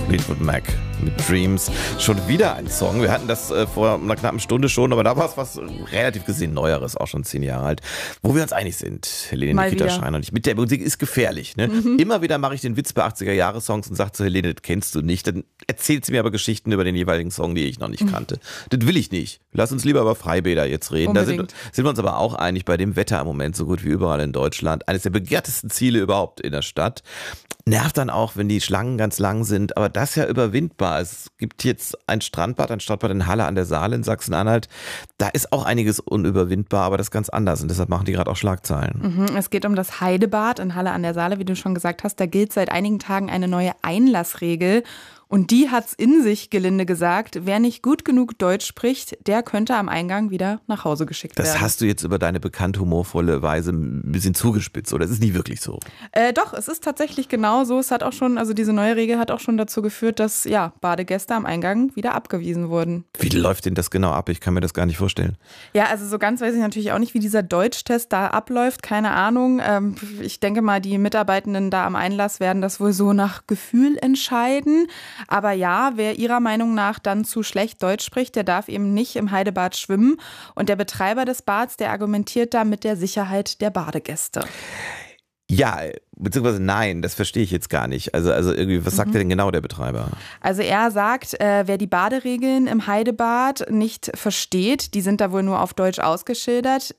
Fleetwood Mac mit Dreams. Schon wieder ein Song. Wir hatten das vor einer knappen Stunde schon, aber da war es was relativ gesehen Neueres, auch schon 10 Jahre alt. Wo wir uns einig sind, Helene Nikita Schein und ich, mit der Musik ist gefährlich. Ne? Immer wieder mache ich den Witz bei 80er-Jahre-Songs und sage zu Helene, das kennst du nicht. Dann erzählt sie mir aber Geschichten über den jeweiligen Song, die ich noch nicht kannte. Das will ich nicht. Lass uns lieber über Freibäder jetzt reden. Unbedingt. Da sind wir uns aber auch einig, bei dem Wetter im Moment so gut wie überall in Deutschland. Eines der begehrtesten Ziele überhaupt in der Stadt. Nervt dann auch, wenn die Schlangen ganz lang sind, aber das ist ja überwindbar. Es gibt jetzt ein Strandbad in Halle an der Saale in Sachsen-Anhalt. Da ist auch einiges unüberwindbar, aber das ist ganz anders und deshalb machen die gerade auch Schlagzeilen. Es geht um das Heidebad in Halle an der Saale, wie du schon gesagt hast. Da gilt seit einigen Tagen eine neue Einlassregel. Und die hat's in sich, gelinde gesagt. Wer nicht gut genug Deutsch spricht, der könnte am Eingang wieder nach Hause geschickt werden. Das hast du jetzt über deine bekannt humorvolle Weise ein bisschen zugespitzt, oder? Das ist nie wirklich so. Doch, es ist tatsächlich genau so. Es hat auch schon, also diese neue Regel hat auch schon dazu geführt, dass Badegäste am Eingang wieder abgewiesen wurden. Wie läuft denn das genau ab? Ich kann mir das gar nicht vorstellen. Ja, also so ganz weiß ich natürlich auch nicht, wie dieser Deutschtest da abläuft. Keine Ahnung. Ich denke mal, die Mitarbeitenden da am Einlass werden das wohl so nach Gefühl entscheiden. Aber ja, wer ihrer Meinung nach dann zu schlecht Deutsch spricht, der darf eben nicht im Heidebad schwimmen. Und der Betreiber des Bads, der argumentiert da mit der Sicherheit der Badegäste. Ja, beziehungsweise nein, das verstehe ich jetzt gar nicht. Also irgendwie, was sagt der denn genau, der Betreiber? Also er sagt, wer die Baderegeln im Heidebad nicht versteht, die sind da wohl nur auf Deutsch ausgeschildert,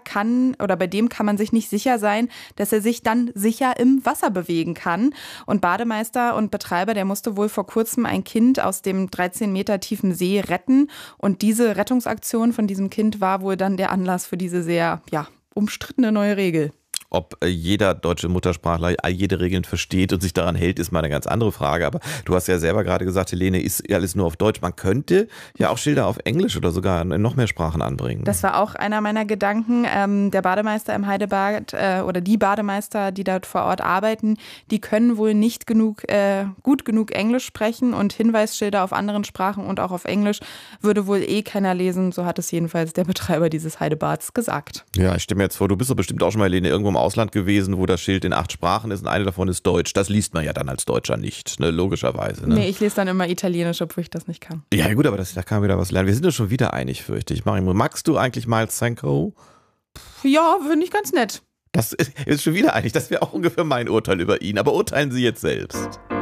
bei dem kann man sich nicht sicher sein, dass er sich dann sicher im Wasser bewegen kann. Und Bademeister und Betreiber, der musste wohl vor kurzem ein Kind aus dem 13 Meter tiefen See retten. Und diese Rettungsaktion von diesem Kind war wohl dann der Anlass für diese sehr, umstrittene neue Regel. Ob jeder deutsche Muttersprachler all jede Regeln versteht und sich daran hält, ist mal eine ganz andere Frage. Aber du hast ja selber gerade gesagt, Helene, ist ja alles nur auf Deutsch. Man könnte ja auch Schilder auf Englisch oder sogar in noch mehr Sprachen anbringen. Das war auch einer meiner Gedanken. Der Bademeister im Heidebad oder die Bademeister, die dort vor Ort arbeiten, die können wohl nicht gut genug Englisch sprechen. Und Hinweisschilder auf anderen Sprachen und auch auf Englisch würde wohl keiner lesen. So hat es jedenfalls der Betreiber dieses Heidebads gesagt. Ja, ich stelle mir jetzt vor, du bist doch bestimmt auch schon mal, Helene, irgendwo im Ausland gewesen, wo das Schild in 8 Sprachen ist und eine davon ist Deutsch. Das liest man ja dann als Deutscher nicht, ne? Logischerweise. Ne? Nee, ich lese dann immer Italienisch, obwohl ich das nicht kann. Ja gut, aber da kann man wieder was lernen. Wir sind ja schon wieder einig, fürchte ich. Marimo, magst du eigentlich Miles Sanko? Ja, finde ich ganz nett. Das ist schon wieder einig. Das wäre auch ungefähr mein Urteil über ihn. Aber urteilen Sie jetzt selbst.